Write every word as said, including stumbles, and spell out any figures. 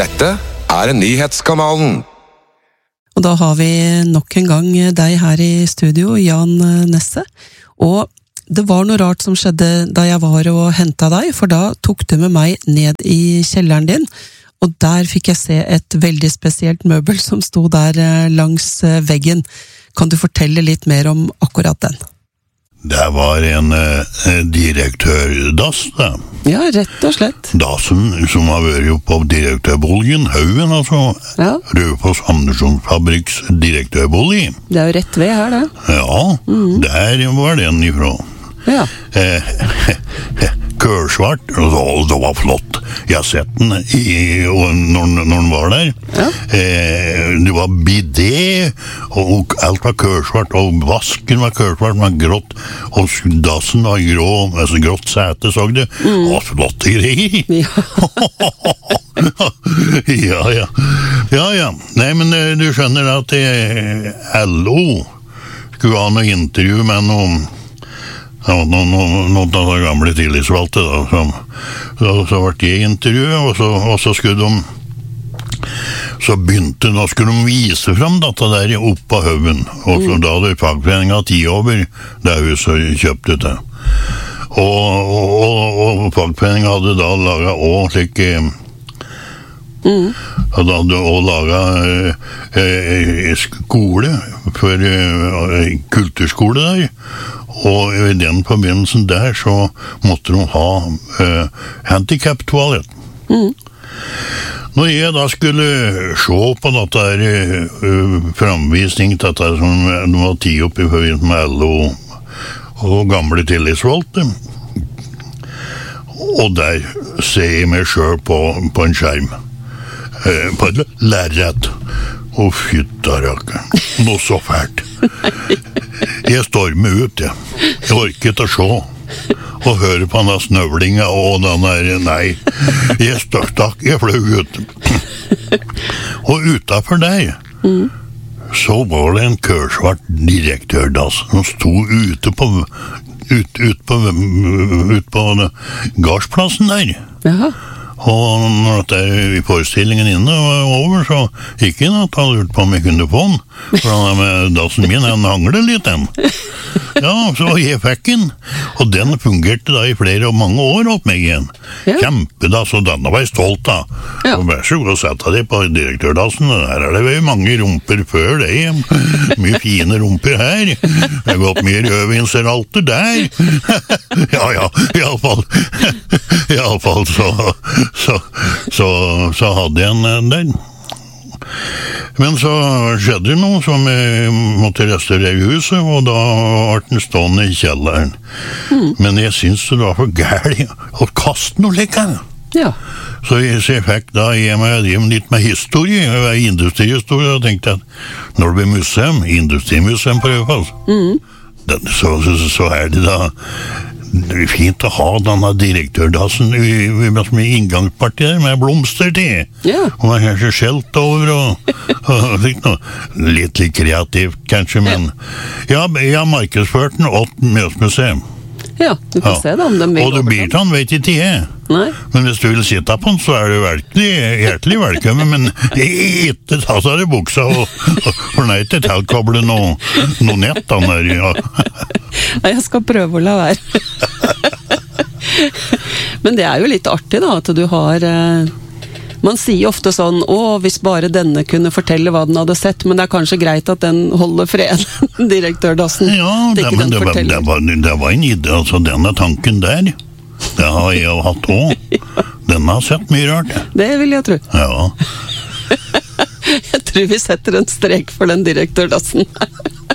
Dette er Nyhetskanalen. Og da har vi nok en gang deg her i studio, Jan Nesse. Og det var noe rart som skjedde da jeg var og hentet deg, for da tok du med meg ned i kjelleren din, og der fikk jeg se et veldig spesielt møbel som sto der langs veggen. Kan du fortelle litt mer om akkurat den? Det var en eh, direktørdass, da. Ja, rett og slett. Dassen som har vært jo på direktørbolgen, Haugen, altså. Ja. Rødfoss Andersson Fabriks direktørbolig. Det er jo rett ved her, det. Ja, mm. Der var den ifra. Ja. Eh, kørsvart, og det var flott. Jeg har sett den i, når, når den var der. Ja. Eh, det var bidé, og alt var kørsvart, og vasken var kørsvart, men grått, og dassen var grå, altså grått sete, så du. Mm. Å, flotte greier. Ja. ja, ja. Ja, ja. Nei, men du skjønner at L O skulle ha noe intervju med noen Ja, noen, noen, noen av de gamle tillitsvalgte da, som, så, så ble jeg intervjuet, og så, og så skulle de, så begynte, da skulle de vise frem dette der opp på Haugen, og så mm. da hadde fagforeningen ti over, det huset kjøpte det. Og, og, og, og fagforeningen hadde da laget også slik, mm. hadde også laget eh, skole, for eh, kulturskole der, og i den forbindelsen der så måtte de ha uh, handicap-toalett. Mm. Når jeg da skulle se på dette her, uh, framvisning til dette som de var tid opp i forbindelse med L O og gamle tillitsvalgte, og der ser jeg meg selv på, på en skjerm, uh, på et lerret. Å, fytta rakkeren. Noe så fælt. Jeg stormer ut, jeg. Jeg orket å se. Og høre på denne snøvlinga og den der, nei. Jeg stakk, jeg fløy ut. Og utenfor der, mm. så var det en kørsvart direktørdass som sto ute på, ut, ut på, ut på gardsplassen der. Jaha. Og når det er i forestillingen inne og over, så gikk jeg at han lurte på om jeg kunne få den. For han er med dassen min, han hangler litt den. Ja, så jeg fikk den. Og den fungerte da i flere og mange år opp meg igjen. Ja. Kjempedass, og denne var jeg stolt av. Ja. Og vær så god å sette det på direktørdassen. Her er det jo mange rumper før det. Mye fine rumper her. Det har gått mye rødvinseralter der. Ja, ja, i alle fall. I alle fall så... Så, så, så hadde jeg en der. Men så skjedde det noe som jeg måtte restaurere huset, og da var den stående i kjelleren. Mm. Men jeg synes det var for gærlig å kaste noe lekkere. Ja. Så jeg, så jeg fikk da jeg meg litt med historie, industrihistorie, og tenkte at når det blir museum, industrimuseum på Rødfoss, mm. så, så, så er det da det er fint å ha denne direktørdassen i, i, i inngangspartiet med blomster til. Ja. Og man har kanskje skjelt over og, og litt, litt litt kreativt kanskje, men ja, jeg har markedsført den åt Mjøsmuseum. Ja, du får ja. Se da om de vil. Og du blir den, vet ikke jeg. Nei. Men hvis du vil sitte på den, så er du virkelig hjertelig velkommen, men ikke ta seg i buksa og, og for nei til tilkoble noe, noe nett den der, ja. Nei, jeg skal prøve å la være. Men det er jo litt artig da, at du har... Man sier ofte sånn, å, hvis bare denne kunne fortelle hva den hadde sett, men det er kanskje greit at den holder fred, direktørdassen. Ja, det, men det, var, det, var, det var en idé, altså denne tanken der, det har jeg jo hatt også. Ja. Den har sett mye rart. Det vil jeg tro. Ja. Jeg tror vi setter en strek for den direktørdassen.